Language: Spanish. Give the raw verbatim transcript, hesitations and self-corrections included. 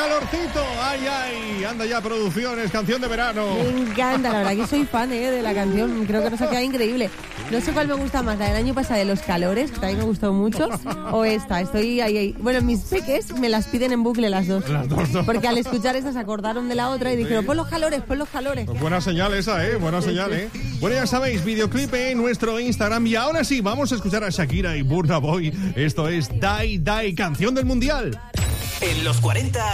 calorcito. Ay, ay, anda ya producciones, canción de verano. Me encanta, la verdad que soy fan eh, de la canción. Creo que nos ha quedado increíble. No sé cuál me gusta más, la del año pasado de Los Calores, que también me gustó mucho, o esta. Estoy ahí, ahí. Bueno, mis peques me las piden en bucle las dos. Las dos, ¿no? Porque al escuchar esta se acordaron de la otra y dijeron, Sí. pon los calores, pon los calores. Pues buena señal esa, ¿eh? Buena señal, ¿eh? Bueno, ya sabéis, videoclip en nuestro Instagram. Y ahora sí, vamos a escuchar a Shakira y Burna Boy. Esto es Die Die, canción del Mundial. En los cuarenta